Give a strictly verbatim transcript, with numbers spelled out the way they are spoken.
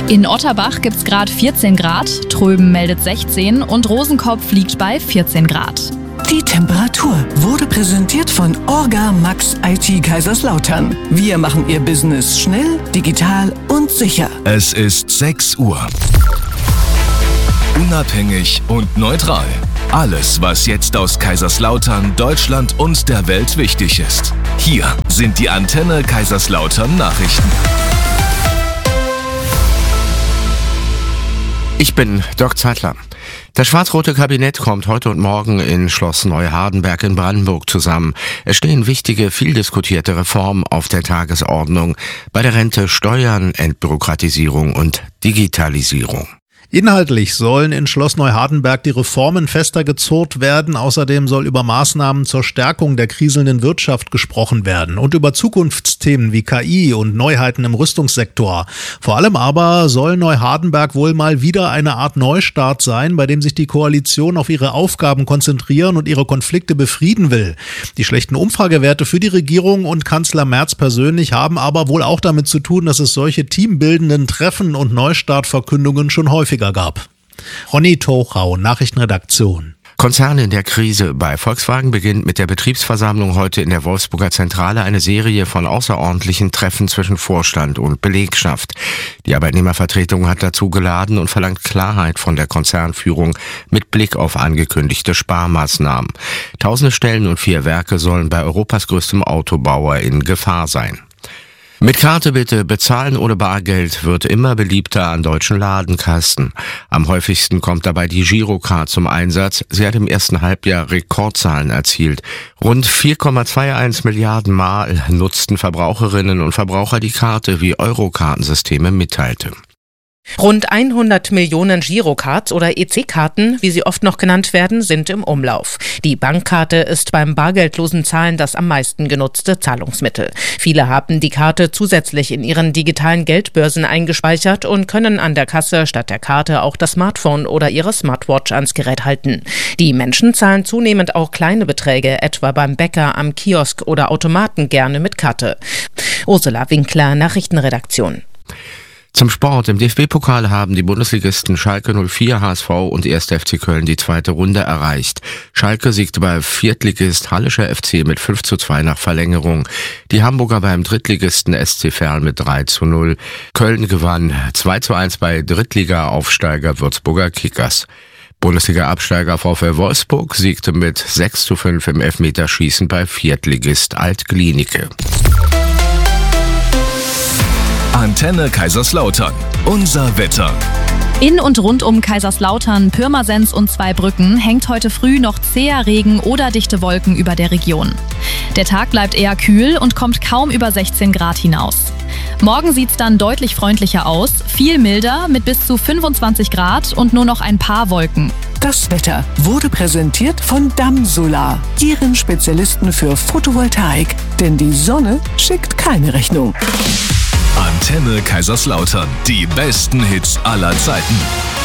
In Otterbach gibt es gerade vierzehn Grad, Tröben meldet sechzehn und Rosenkopf liegt bei vierzehn Grad. Die Temperatur wurde präsentiert von Orga Max I T Kaiserslautern. Wir machen Ihr Business schnell, digital und sicher. Es ist sechs Uhr. Unabhängig und neutral. Alles, was jetzt aus Kaiserslautern, Deutschland und der Welt wichtig ist. Hier sind die Antenne Kaiserslautern Nachrichten. Ich bin Dirk Zeitler. Das schwarz-rote Kabinett kommt heute und morgen in Schloss Neuhardenberg in Brandenburg zusammen. Es stehen wichtige, viel diskutierte Reformen auf der Tagesordnung. Bei der Rente Steuern, Entbürokratisierung und Digitalisierung. Inhaltlich sollen in Schloss Neuhardenberg die Reformen fester gezurrt werden. Außerdem soll über Maßnahmen zur Stärkung der kriselnden Wirtschaft gesprochen werden und über Zukunftsthemen wie K I und Neuheiten im Rüstungssektor. Vor allem aber soll Neuhardenberg wohl mal wieder eine Art Neustart sein, bei dem sich die Koalition auf ihre Aufgaben konzentrieren und ihre Konflikte befrieden will. Die schlechten Umfragewerte für die Regierung und Kanzler Merz persönlich haben aber wohl auch damit zu tun, dass es solche teambildenden Treffen und Neustartverkündungen schon häufiger gab. Ronny Tochau, Nachrichtenredaktion. Konzerne in der Krise. Bei Volkswagen beginnt mit der Betriebsversammlung heute in der Wolfsburger Zentrale eine Serie von außerordentlichen Treffen zwischen Vorstand und Belegschaft. Die Arbeitnehmervertretung hat dazu geladen und verlangt Klarheit von der Konzernführung mit Blick auf angekündigte Sparmaßnahmen. Tausende Stellen und vier Werke sollen bei Europas größtem Autobauer in Gefahr sein. Mit Karte bitte, bezahlen ohne Bargeld wird immer beliebter an deutschen Ladenkassen. Am häufigsten kommt dabei die Girocard zum Einsatz. Sie hat im ersten Halbjahr Rekordzahlen erzielt. Rund vier Komma einundzwanzig Milliarden Mal nutzten Verbraucherinnen und Verbraucher die Karte, wie Eurokartensysteme mitteilte. Rund hundert Millionen Girocards oder E C-Karten, wie sie oft noch genannt werden, sind im Umlauf. Die Bankkarte ist beim bargeldlosen Zahlen das am meisten genutzte Zahlungsmittel. Viele haben die Karte zusätzlich in ihren digitalen Geldbörsen eingespeichert und können an der Kasse statt der Karte auch das Smartphone oder ihre Smartwatch ans Gerät halten. Die Menschen zahlen zunehmend auch kleine Beträge, etwa beim Bäcker, am Kiosk oder Automaten gerne mit Karte. Ursula Winkler, Nachrichtenredaktion. Zum Sport. Im D F B-Pokal haben die Bundesligisten Schalke null vier, H S V und erster F C Köln die zweite Runde erreicht. Schalke siegte bei Viertligist Hallischer F C mit fünf zu zwei nach Verlängerung. Die Hamburger beim Drittligisten S C Verl mit drei zu null. Köln gewann zwei zu eins bei Drittliga-Aufsteiger Würzburger Kickers. Bundesliga-Absteiger VfL Wolfsburg siegte mit sechs zu fünf im Elfmeterschießen bei Viertligist Alt-Glienicke. Antenne Kaiserslautern. Unser Wetter. In und rund um Kaiserslautern, Pirmasens und Zweibrücken hängt heute früh noch zäher Regen oder dichte Wolken über der Region. Der Tag bleibt eher kühl und kommt kaum über sechzehn Grad hinaus. Morgen sieht's dann deutlich freundlicher aus, viel milder mit bis zu fünfundzwanzig Grad und nur noch ein paar Wolken. Das Wetter wurde präsentiert von Damsolar, Ihren Spezialisten für Photovoltaik. Denn die Sonne schickt keine Rechnung. Antenne Kaiserslautern. Die besten Hits aller Zeiten.